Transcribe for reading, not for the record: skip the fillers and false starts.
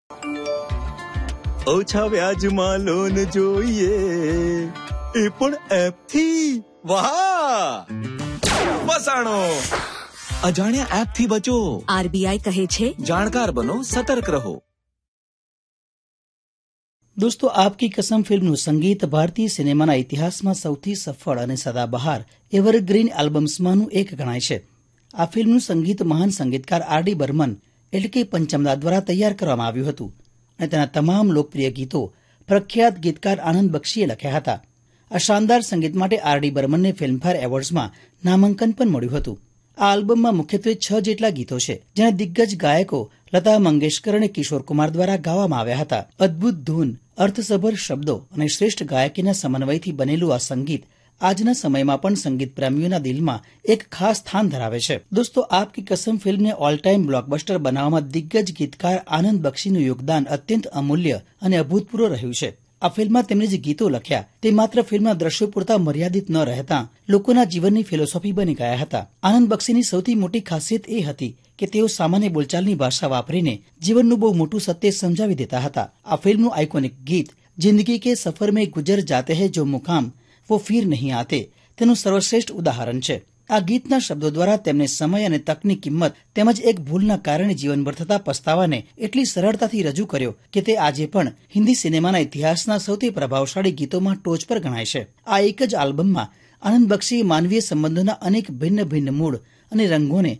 ઓછા વ્યાજમાં લોન જોઈએ, એ પણ એપથી. વાહ, ફસાણો. અજાણ્યા એપથી બચો. આરબીઆઈ કહે છે, જાણકાર બનો, સતર્ક રહો. દોસ્તો, આપકી કસમ ફિલ્મનું સંગીત ભારતીય સિનેમાના ઇતિહાસમાં સૌથી સફળ અને સદાબહાર એવરગ્રીન આલ્બમ્સમાંનું એક ગણાય છે. આ ફિલ્મનું સંગીત મહાન સંગીતકાર આર.ડી. બર્મન એટલે કે પંચમદા દ્વારા તૈયાર કરવામાં આવ્યું હતું અને તેના તમામ લોકપ્રિય ગીતો પ્રખ્યાત ગીતકાર આનંદ બક્ષીએ લખ્યા હતા. આ શાનદાર સંગીત માટે આર.ડી. બર્મનને ફિલ્મફેર એવોર્ડ્સમાં નામાંકન પણ મળ્યું હતું. આ આલ્બમમાં મુખ્યત્વે 6 જેટલા ગીતો છે, જેના દિગ્ગજ ગાયકો લતા મંગેશકર અને કિશોર કુમાર દ્વારા ગાવામાં આવ્યા હતા. અદ્ભુત ધૂન, અર્થસભર શબ્દો અને શ્રેષ્ઠ ગાયકીના સમન્વયથી બનેલું આ સંગીત આજના સમયમાં પણ સંગીત પ્રેમીઓના દિલમાં એક ખાસ સ્થાન ધરાવે છે. દોસ્તો, આપકી કસમ ફિલ્મને ઓલ ટાઈમ બ્લોકબસ્ટર બનાવવામાં દિગ્ગજ ગીતકાર આનંદ બક્ષીનું યોગદાન અત્યંત અમૂલ્ય અને અભૂતપૂર્વ રહ્યું છે. આ ફિલ્મમાં તેમણે જે ગીતો લખ્યા તે માત્ર ફિલ્મના દ્રશ્યો પૂરતા મર્યાદિત ન રહેતા લોકોના જીવનની ફિલોસોફી બની ગયા હતા. આનંદ બક્ષીની સૌથી મોટી ખાસિયત એ હતી કે તેઓ સામાન્ય બોલચાલની ભાષા વાપરીને જીવનનું બહુ મોટું સત્ય સમજાવી દેતા હતા. આ ફિલ્મનું આઇકોનિક ગીત જિંદગી કે સફર में गुजर जाते हैं जो मुकाम वो फिर नहीं आते તેનું સર્વશ્રેષ્ઠ ઉદાહરણ છે. આ ગીતના શબ્દો દ્વારા તેમને સમય અને તકની કિંમત તેમજ એક ભૂલના કારણે જીવનભર થતા પસ્તાવાને એટલી સરળતાથી રજૂ કર્યો કે તે આજે પણ હિન્દી સિનેમાના ઇતિહાસના સૌથી પ્રભાવશાળી ગીતોમાં ટોચ પર ગણાય છે. આ એક જ આલ્બમમાં આનંદ બક્ષીએ માનવીય સંબંધોના અનેક ભિન્ન ભિન્ન મૂળ અને રંગોને